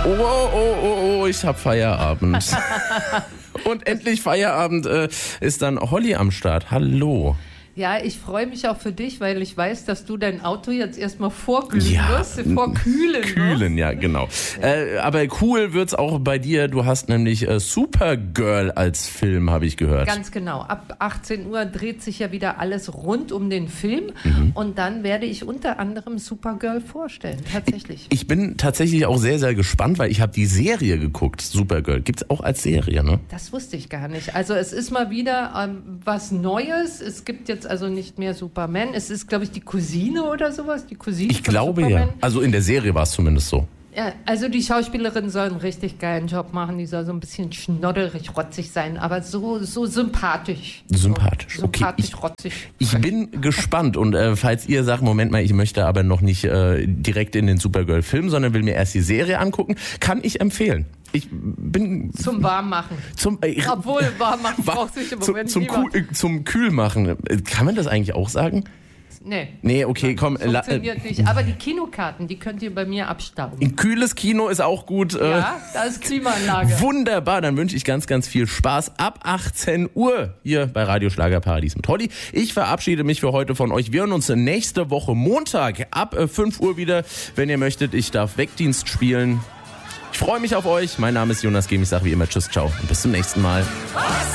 Oh, ich hab Feierabend. Und endlich Feierabend ist dann Holly am Start. Hallo. Ja, ich freue mich auch für dich, weil ich weiß, dass du dein Auto jetzt erstmal vorkühlen Kühlen, ja, genau. Aber cool wird's auch bei dir. Du hast nämlich Supergirl als Film, habe ich gehört. Ganz genau. Ab 18 Uhr dreht sich ja wieder alles rund um den Film. Und dann werde ich unter anderem Supergirl vorstellen, tatsächlich. Ich bin tatsächlich auch sehr, sehr gespannt, weil ich habe die Serie geguckt, Supergirl. Gibt's auch als Serie, ne? Das wusste ich gar nicht. Also es ist mal wieder was Neues. Es gibt jetzt also nicht mehr Superman. Es ist, glaube ich, die Cousine oder sowas. Die Cousine Ich von glaube Superman. ja. Also in der Serie war es zumindest so. Ja, also die Schauspielerin soll einen richtig geilen Job machen. Die soll so ein bisschen schnodderig, rotzig sein, aber so sympathisch. Sympathisch, so, okay. Sympathisch, rotzig. Ich bin gespannt und falls ihr sagt, Moment mal, ich möchte aber noch nicht direkt in den Supergirl-Film, sondern will mir erst die Serie angucken, kann ich empfehlen. Ich bin zum Warmmachen. Obwohl, Warmmachen braucht sich im Moment niemand. Zum Kühlmachen. Kann man das eigentlich auch sagen? Nee, okay, komm. Funktioniert nicht. Aber die Kinokarten, die könnt ihr bei mir abstauben. Ein kühles Kino ist auch gut. Ja, da ist Klimaanlage. Wunderbar, dann wünsche ich ganz, ganz viel Spaß ab 18 Uhr hier bei Radio Schlagerparadies mit Holly. Ich verabschiede mich für heute von euch. Wir hören uns nächste Woche Montag ab 5 Uhr wieder. Wenn ihr möchtet, ich darf Wegdienst spielen. Ich freue mich auf euch. Mein Name ist Jonas Gehm. Ich sage wie immer Tschüss, ciao und bis zum nächsten Mal.